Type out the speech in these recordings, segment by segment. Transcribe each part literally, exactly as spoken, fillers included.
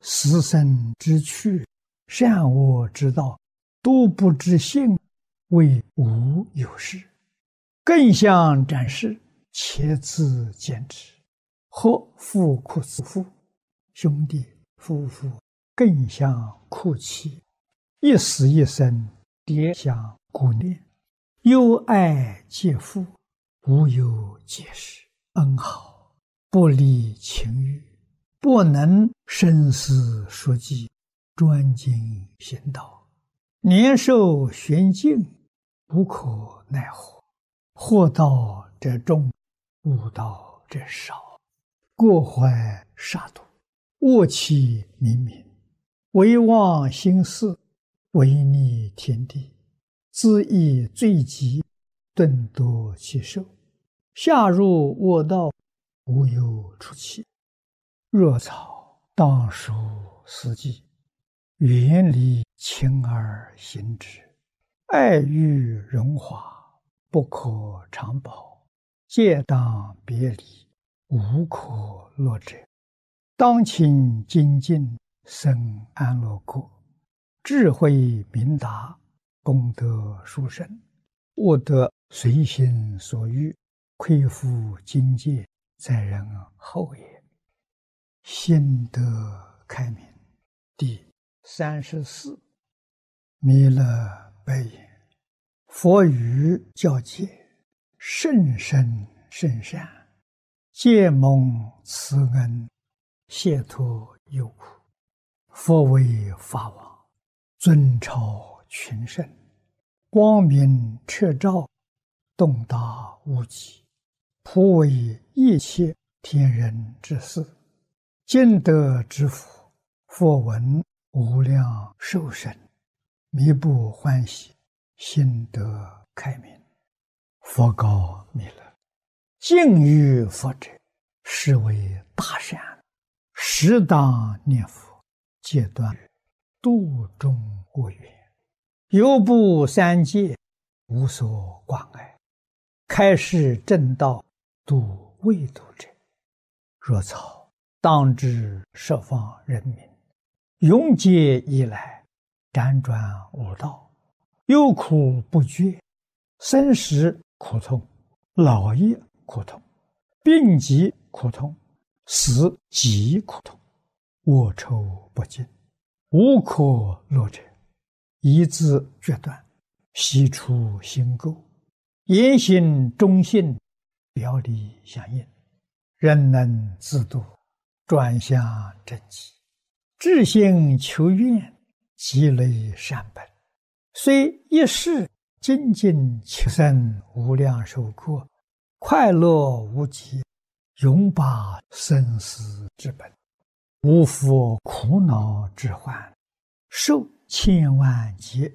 死生之趣，善恶之道，都不知性，为无有事。更相展示，且自见之。或复哭自负，兄弟夫妇更相哭泣，一死一生，迭相顾念，忧爱皆负，无有解释，恩好，不离情欲，不能生死熟记，专精行道，年寿玄尽，无可奈何。祸道者众，悟道者少，过怀杀戮，恶气冥冥，唯忘心事，违逆天地，自缢罪极，顿夺其寿，下入恶道，无有出期。若草当属四季，远离亲而行之，爱欲荣华，不可长保，戒当别离，无可乐者。当勤精进，生安乐国，智慧明达，功德殊胜，悟得随心所欲，恢复境界，在人后也。心得开明。第三十四，弥勒白言：佛语教诫，甚深甚善，皆蒙慈恩，解脱忧苦。佛为法王，尊超群圣，光明彻照，洞达无极，普为一切天人之事。今得之福，佛闻无量寿生，弥不欢喜，心得开明。佛告弥勒：敬于佛者，是为大善，适当念佛，戒断度众恶缘，犹不三界，无所挂碍，开示正道，度未度者。若草当知十方人民，永劫以来，辗转无道，忧苦不绝，生死苦痛，老业苦痛，病疾苦痛，死极苦痛，恶臭不尽，无可乐者，一字决断，悉出心垢，言行忠信，表里相应，人能自度，转向正极，至心求愿，积累善本，虽一世精进求生无量寿国，快乐无极，永拔生死之本，无复苦恼之患，受千万劫，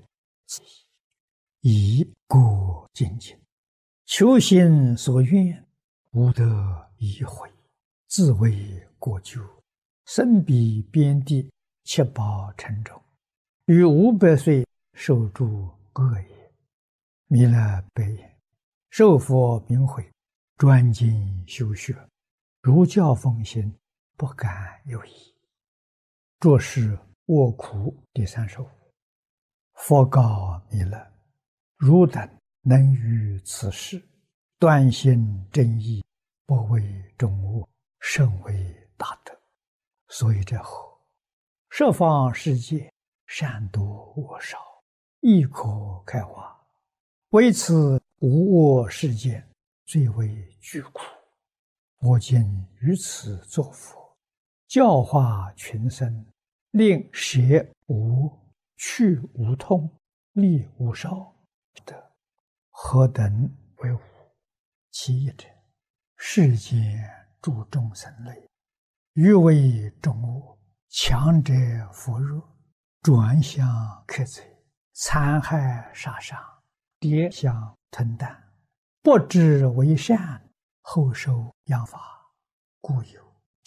以过精进，求心所愿，无得一回，自为过咎，身比边地，七宝沉重，于五百岁受诸恶也。弥勒白言：受佛名诲，专精修学，如教奉行，不敢有疑。作是卧苦第三十五。佛告弥勒：汝等能于此事，断心正义，不为众恶，甚为大德。所以者何？十方世界，善多恶少，亦可开化，唯此无恶世界，最为巨苦。我今于此作佛，教化群生，令舍无、去无痛，利无少，得何等为无？其一者，世间诸众生类，欲为众恶，强者扶弱，转向克贼，残害杀伤，跌相吞啖，不知为善，后受殃罚，故有